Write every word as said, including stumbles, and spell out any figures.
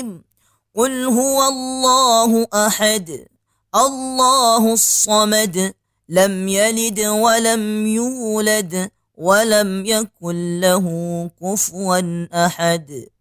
الرحيم. قل هو الله أحد الله الصمد لم يلد ولم يولد ولم يكن له كفوا أحد.